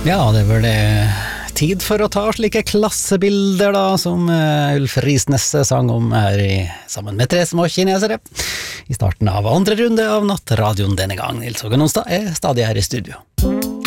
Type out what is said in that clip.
Ja, det var det tid for å ta slike klassebilder da, som Ulf Risnes sang om her sammen med 3 små kinesere. I starten av andre runde av nattradioen denne gang. Nils Hågen Onsdag stadig her i studio.